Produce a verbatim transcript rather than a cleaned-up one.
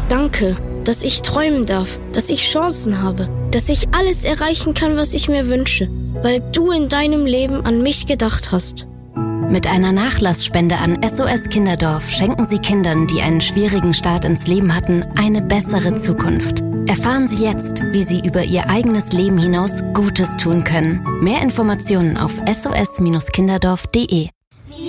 Danke, dass ich träumen darf, dass ich Chancen habe, dass ich alles erreichen kann, was ich mir wünsche, weil du in deinem Leben an mich gedacht hast. Mit einer Nachlassspende an S O S Kinderdorf schenken Sie Kindern, die einen schwierigen Start ins Leben hatten, eine bessere Zukunft. Erfahren Sie jetzt, wie Sie über Ihr eigenes Leben hinaus Gutes tun können. Mehr Informationen auf s o s Kinderdorf punkt de.